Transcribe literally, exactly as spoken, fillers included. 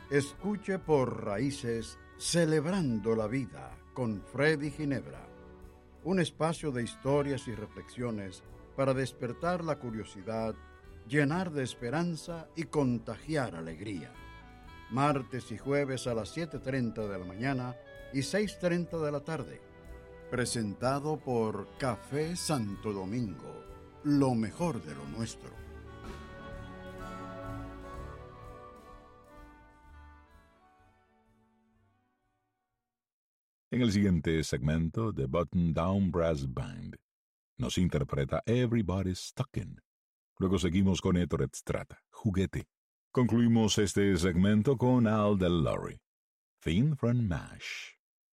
Escuche por Raíces, Celebrando la Vida, con Freddy Ginebra. Un espacio de historias y reflexiones para despertar la curiosidad, llenar de esperanza y contagiar alegría. Martes y jueves a las siete y media de la mañana y seis y media de la tarde. Presentado por Café Santo Domingo, lo mejor de lo nuestro. En el siguiente segmento de Button Down Brass Band nos interpreta Everybody's Talking. Luego seguimos con Ettore Strata, Juguete. Concluimos este segmento con Al Del Lorry, Theme from MASH.